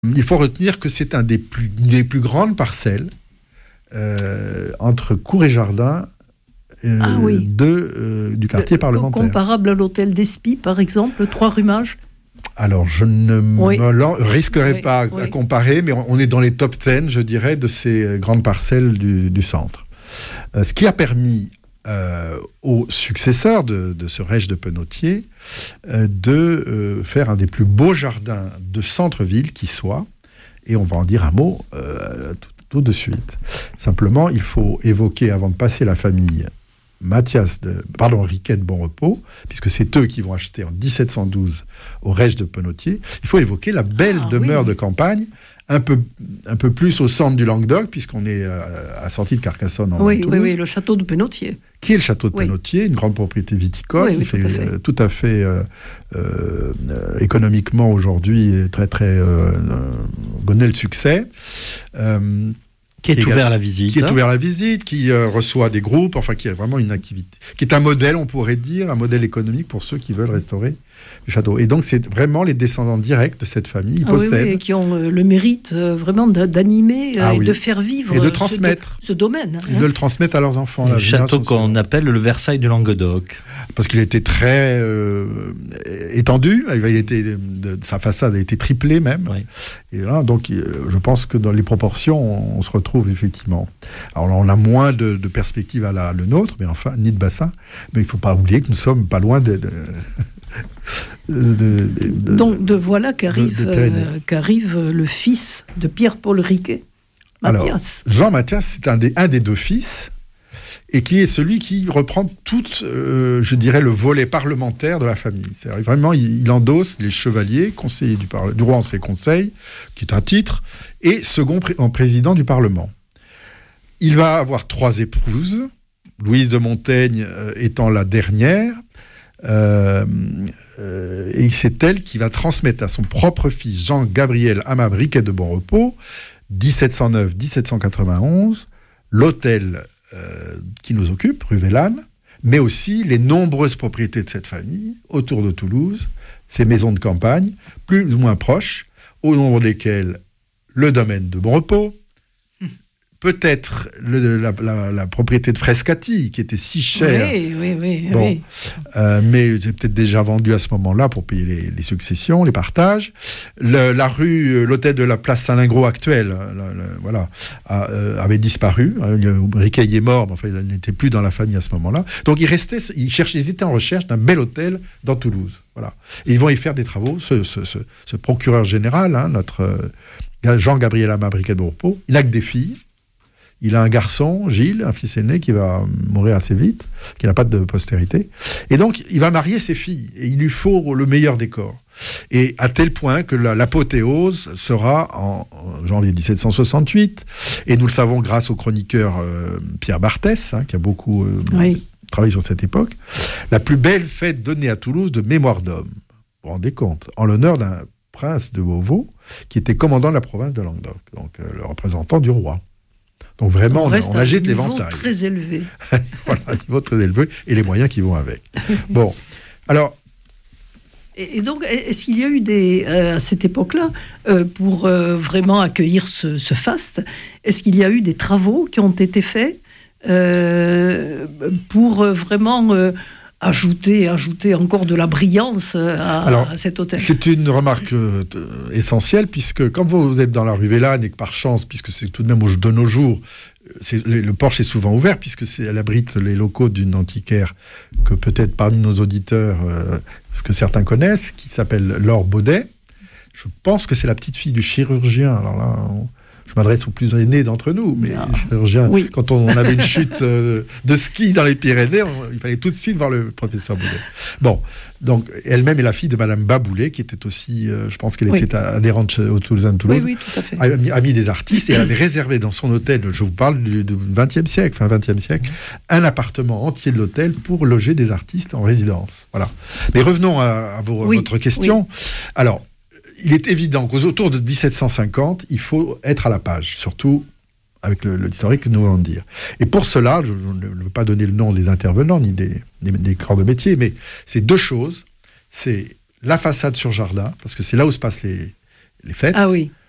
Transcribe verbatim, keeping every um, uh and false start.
Il faut retenir que c'est un des plus, une des plus grandes parcelles euh, entre cour et jardin euh, ah, oui. de, euh, du quartier Le, parlementaire. Comparable à l'hôtel d'Espy, par exemple, trois rue Mage. Alors, je ne oui. me risquerai oui. pas oui. à comparer, mais on est dans les top dix, je dirais, de ces grandes parcelles du, du centre. Euh, ce qui a permis euh, aux successeurs de, de ce Rège de Penautier euh, de euh, faire un des plus beaux jardins de centre-ville qui soit, et on va en dire un mot euh, tout, tout de suite. Simplement, il faut évoquer, avant de passer la famille Mathias de, pardon, Riquet de Bonrepos, puisque c'est eux qui vont acheter en dix-sept cent douze au Rège de Penautier, il faut évoquer la belle ah, demeure oui. de campagne, un peu, un peu plus au centre du Languedoc, puisqu'on est à la sortie de Carcassonne en oui, Toulouse. Oui, oui, le château de Penautier. Qui est le château de oui. Penautier, une grande propriété viticole, oui, qui oui, fait tout à fait, euh, tout à fait euh, euh, économiquement aujourd'hui très, très euh, connaît le succès. Euh, Qui est, qui est ouvert à la visite. Qui est ouvert à la visite, qui euh, reçoit des groupes, enfin qui a vraiment une activité, qui est un modèle, on pourrait dire, un modèle économique pour ceux qui veulent restaurer le château. Et donc c'est vraiment les descendants directs de cette famille, ils ah, possèdent. Oui, oui, et qui ont euh, le mérite euh, vraiment d'animer euh, ah, et oui. de faire vivre et de transmettre. ce, ce domaine. Et hein. de le transmettre à leurs enfants. Le château qu'on appelle le Versailles du Languedoc. Parce qu'il était très euh, étendu, il était, de, de, sa façade a été triplée même. Oui. Et là, donc, je pense que dans les proportions, on, on se retrouve effectivement. Alors, on a moins de, de perspectives à la, le nôtre, mais enfin, ni de bassin. Mais il ne faut pas oublier que nous sommes pas loin de. de De, de, de, Donc de voilà qu'arrive, de, de euh, qu'arrive le fils de Pierre-Paul Riquet, Mathias. Alors, Jean Mathias, c'est un des, un des deux fils, et qui est celui qui reprend tout, euh, je dirais, le volet parlementaire de la famille. C'est-à-dire, vraiment, il, il endosse les chevaliers, conseillers du, parle- du roi en ses conseils, qui est un titre, et second pré- en président du Parlement. Il va avoir trois épouses, Louise de Montaigne euh, étant la dernière, Euh, euh, et c'est elle qui va transmettre à son propre fils Jean-Gabriel Aimable Riquet de Bonrepos, dix-sept cent neuf à dix-sept cent quatre-vingt-onze, l'hôtel euh, qui nous occupe, rue Vélane, mais aussi les nombreuses propriétés de cette famille autour de Toulouse, ces maisons de campagne, plus ou moins proches, au nombre desquelles le domaine de Bonrepos, peut-être le, la, la, la propriété de Frescati, qui était si chère. Oui, oui, oui. Bon, oui. Euh, mais c'est peut-être déjà vendu à ce moment-là pour payer les, les successions, les partages. Le, la rue, l'hôtel de la place Saint-Lingros actuelle, le, le, voilà, a, euh, avait disparu. Riquet est mort, mais enfin, il n'était plus dans la famille à ce moment-là. Donc ils restaient, ils cherchaient, ils étaient en recherche d'un bel hôtel dans Toulouse. Voilà. Et ils vont y faire des travaux. Ce, ce, ce, ce procureur général, hein, notre euh, Jean-Gabriel Aimable Riquet de Bonrepos, il n'a que des filles. Il a un garçon, Gilles, un fils aîné, qui va mourir assez vite, qui n'a pas de postérité. Et donc, il va marier ses filles. Et il lui faut le meilleur des corps. Et à tel point que la, l'apothéose sera en, en janvier dix-sept cent soixante-huit. Et nous le savons grâce au chroniqueur euh, Pierre Barthès, hein, qui a beaucoup euh, oui. travaillé sur cette époque. La plus belle fête donnée à Toulouse de mémoire d'homme. Vous vous rendez compte ? En l'honneur d'un prince de Beauvau, qui était commandant de la province de Languedoc. Donc, euh, le représentant du roi. Donc vraiment, on, on agite l'éventail. Un niveau très élevé. Voilà, un niveau très élevé et les moyens qui vont avec. Bon, alors... Et, et donc, est-ce qu'il y a eu des, euh, à cette époque-là, euh, pour euh, vraiment accueillir ce, ce faste, est-ce qu'il y a eu des travaux qui ont été faits euh, pour euh, vraiment... Euh, Ajouter, ajouter encore de la brillance à, Alors, à cet hôtel. C'est une remarque euh, essentielle, puisque quand vous êtes dans la rue Vélane et que par chance, puisque c'est tout de même de nos jours, c'est, le, le porche est souvent ouvert, puisque c'est, elle abrite les locaux d'une antiquaire que peut-être parmi nos auditeurs, euh, que certains connaissent, qui s'appelle Laure Baudet. Je pense que c'est la petite fille du chirurgien. Alors là... On... Je m'adresse aux plus aînés d'entre nous, mais ah, chirurgien, oui. Quand on avait une chute euh, de ski dans les Pyrénées, on, il fallait tout de suite voir le professeur Boulet. Bon, donc elle-même est la fille de Madame Baboulet, qui était aussi, euh, je pense qu'elle oui. était adhérente au Toulousain de Toulouse, oui, oui, tout à fait. amie, amie des artistes, et elle avait réservé dans son hôtel, je vous parle du, du vingtième siècle, fin vingtième siècle, un appartement entier de l'hôtel pour loger des artistes en résidence. Voilà. Mais revenons à, à vos, oui, votre question. Oui. Alors, il est évident qu'aux autour de dix-sept cent cinquante, il faut être à la page, surtout avec le, l'historique que nous allons dire. Et pour cela, je, je ne veux pas donner le nom des intervenants ni des, des, des corps de métier, mais c'est deux choses. C'est la façade sur jardin, parce que c'est là où se passent les, les fêtes. Ah oui.